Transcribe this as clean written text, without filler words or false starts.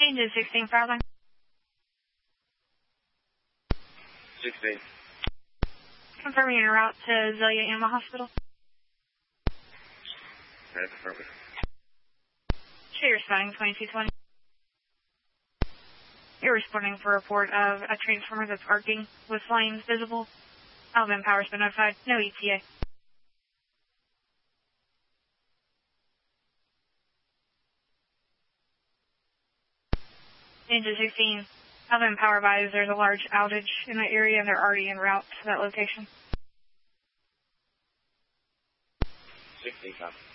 Engine 16, Fireline. 16. Confirming your route to Zelia Animal Hospital. Okay, perfect. Show your spotting 2220. You're responding for a report of a transformer that's arcing with flames visible. Alabama Power's been notified. No ETA. Engine 16. Alabama Power advised there's a large outage in that area and they're already en route to that location. 16, copy.